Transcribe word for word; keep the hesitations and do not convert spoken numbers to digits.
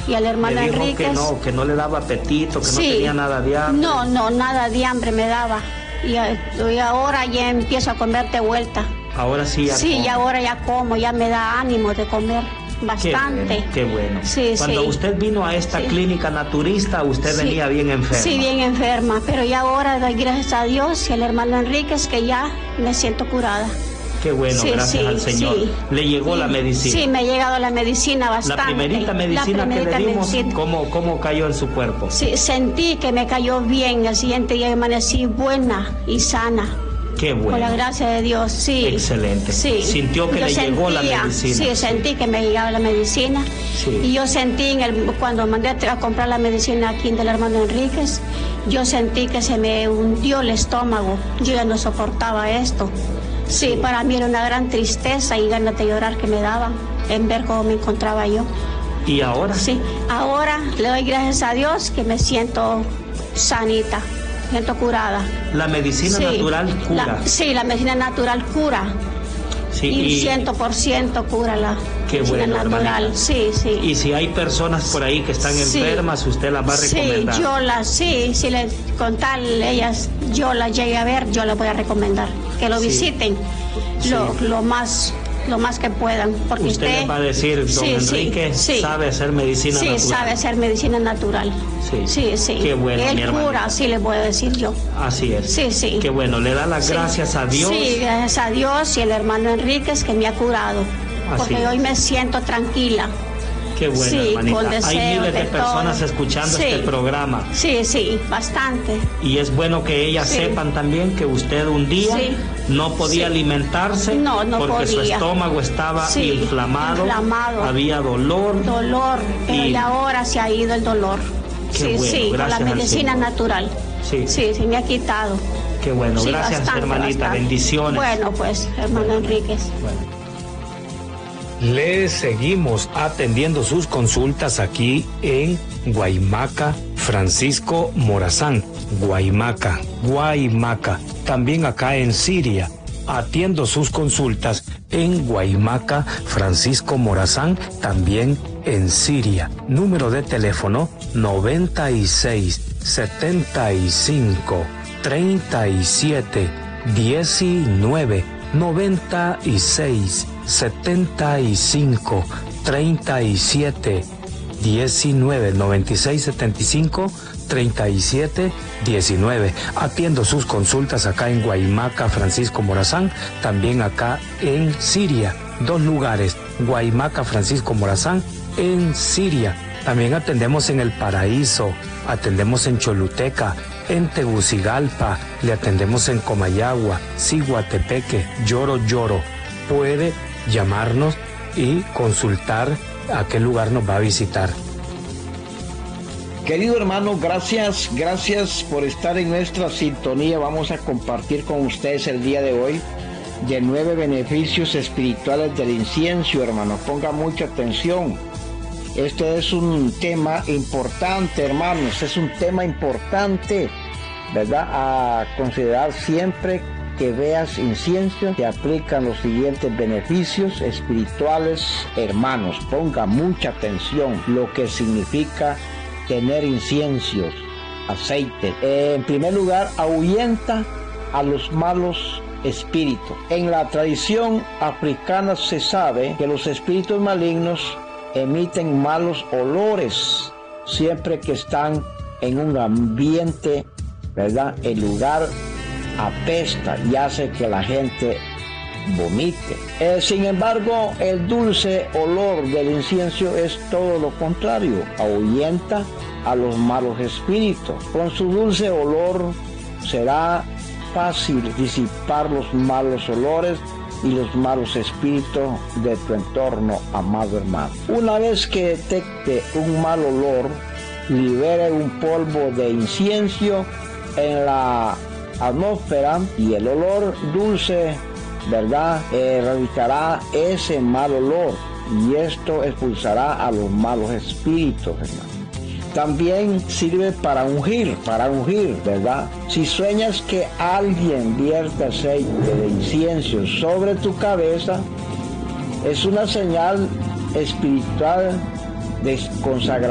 y al hermano Le dijo Enríquez. que no, que no le daba apetito, que Sí. no tenía nada de hambre. No, no, nada de hambre me daba. Y, y ahora ya empiezo a comer de vuelta. Ahora sí ya Sí, come. y ahora ya como, ya me da ánimo de comer Qué bastante. bueno, qué bueno. Sí, Cuando sí. usted vino a esta Sí. clínica naturista, usted Sí. venía bien enferma. Sí, bien enferma, pero ya ahora doy gracias a Dios y al hermano Enríquez que ya me siento curada. Qué bueno, Sí, gracias sí, al Señor. sí. Le llegó Sí, la medicina. Sí, me ha llegado la medicina bastante. La primerita medicina La primerita que le dimos, medicina. ¿cómo, ¿cómo cayó en su cuerpo? Sí, sentí que me cayó bien. El siguiente día amanecí buena y sana. Qué bueno. Con la gracia de Dios, sí. Excelente. Sí. Sintió que Yo le llegó la sentía, medicina. Sí, sentí que me llegaba la medicina. Sí. Y yo sentí en el, cuando mandé a comprar la medicina aquí del hermano Enríquez, yo sentí que se me hundió el estómago. Yo ya no soportaba esto. Sí, Sí. para mí era una gran tristeza y ganas de llorar que me daban en ver cómo me encontraba yo. ¿Y ahora? Sí, ahora le doy gracias a Dios que me siento sanita, me siento curada. La medicina Sí, natural cura. la- sí, la medicina natural cura. Sí, Y ciento por ciento cura la Qué medicina bueno, natural. hermanita. Sí, sí. Y si hay personas por ahí que están Sí. enfermas, usted las va a recomendar. Sí, yo las, sí, si le, con tal ellas, yo las llegue a ver, yo las voy a recomendar. Que lo Sí. visiten Sí. lo, lo más lo más que puedan. Porque Usted usted, les va a decir, don Sí, sí, Enrique sí. sabe hacer medicina Sí, natural. sabe hacer medicina natural. Sí. Sí, sí. Qué bueno, Él mi hermanita. cura, sí le voy a decir yo. Así es. Sí, sí. Qué bueno, le da las Sí. gracias a Dios. Sí, gracias a Dios y el hermano Enríquez que me ha curado. Así Porque es. hoy me siento tranquila. Qué bueno, Sí, hermanita. con Hay deseo miles de, de personas todo. escuchando Sí. este programa. Sí, sí, bastante. Y es bueno que ellas Sí. sepan también que usted un día Sí. no podía Sí. alimentarse No, no porque su podía. estómago estaba Sí, inflamado, inflamado. había dolor. Dolor, pero Y- ya ahora se ha ido el dolor. Qué sí, bueno, sí, con la gracias al medicina Señor. natural. Sí. Sí, se me ha quitado. Qué bueno, Sí, gracias bastante, hermanita, bastante. bendiciones. Bueno, pues, hermano Enríquez. Bueno. Le seguimos atendiendo sus consultas aquí en Guaymaca, Francisco Morazán. Guaymaca, Guaymaca. También acá en Siria. Atiendo sus consultas en Guaymaca, Francisco Morazán, también en Siria. Número de teléfono noventa y seis, setenta y cinco, treinta y siete, diecinueve. noventa y seis, setenta y cinco, treinta y siete, diecinueve, noventa y seis, setenta y cinco, treinta y siete, diecinueve. Atiendo sus consultas acá en Guaymaca, Francisco Morazán, también acá en Siria. Dos lugares, Guaymaca, Francisco Morazán, en Siria. También atendemos en El Paraíso, atendemos en Choluteca, en Tegucigalpa, le atendemos en Comayagua, Ciguatepeque, Lloro Lloro. Puede llamarnos y consultar a qué lugar nos va a visitar. Querido hermano, gracias, gracias por estar en nuestra sintonía. Vamos a compartir con ustedes el día de hoy de nueve beneficios espirituales del incienso, hermano. Ponga mucha atención. Este es un tema importante, hermanos, es un tema importante, ¿verdad? A considerar siempre que veas incienso, te aplican los siguientes beneficios espirituales, hermanos. Ponga mucha atención lo que significa tener inciensos, aceite. Eh, en primer lugar, ahuyenta a los malos espíritus. En la tradición africana se sabe que los espíritus malignos emiten malos olores siempre que están en un ambiente, ¿verdad? El lugar apesta y hace que la gente vomite. Eh, sin embargo, el dulce olor del incienso es todo lo contrario, ahuyenta a los malos espíritus. Con su dulce olor será fácil disipar los malos olores y los malos espíritus de tu entorno, amado hermano. Una vez que detecte un mal olor, libere un polvo de incienso en la atmósfera y el olor dulce, ¿verdad?, erradicará ese mal olor y esto expulsará a los malos espíritus, hermano. También sirve para ungir, para ungir, ¿verdad? Si sueñas que alguien vierte aceite de incienso sobre tu cabeza, es una señal espiritual de consagración